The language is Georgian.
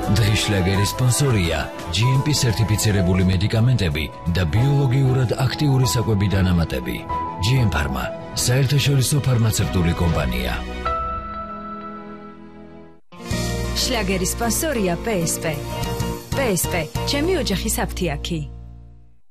დღის შლაგერის სპონსორია GMP სერტიფიცირებული მედიკამენტები და ბიოლოგიურად აქტიური საკვები დანამატები. GM Pharma, საერთაშორისო ფარმაცევტული კომპანია. შლაგერის სპონსორია PSP. PSP, ჩემი ოჯახის აფთიაქი.